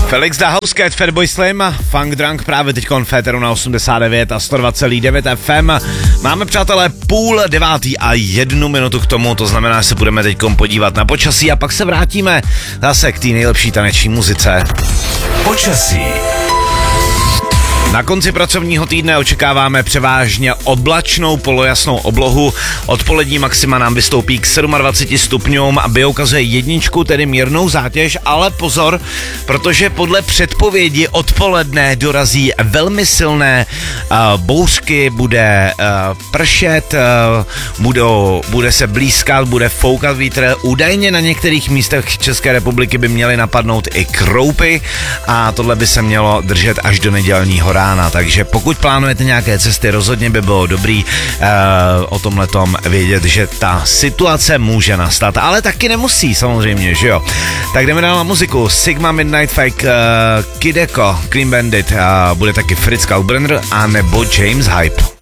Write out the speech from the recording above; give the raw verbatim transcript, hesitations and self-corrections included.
Felix da Housecat, Fatboy Slim, Funk Drunk právě teď Féteru na osmdesát devět a sto dva celá devět F M. Máme, přátelé, půl devátý a jednu minutu k tomu, to znamená, že se budeme teď podívat na počasí a pak se vrátíme zase k té nejlepší taneční muzice. Počasí. Na konci pracovního týdne očekáváme převážně oblačnou polojasnou oblohu. Odpolední maxima nám vystoupí k dvaceti sedmi stupňům a by ukazuje jedničku, tedy mírnou zátěž, ale pozor, protože podle předpovědi odpoledne dorazí velmi silné uh, bouřky, bude uh, pršet, uh, budou, bude se blízkat, bude foukat vítr. Údajně na některých místech České republiky by měly napadnout i kroupy a tohle by se mělo držet až do nedělního rána, takže pokud plánujete nějaké cesty, rozhodně by bylo dobrý uh, o tomhletom vědět, že ta situace může nastat, ale taky nemusí samozřejmě, že jo. Tak jdeme dál na muziku. Sigma Midnight Fake, uh, Kideko, Clean Bandit, uh, bude taky Fritz Kalbrenner a nebo James Hype.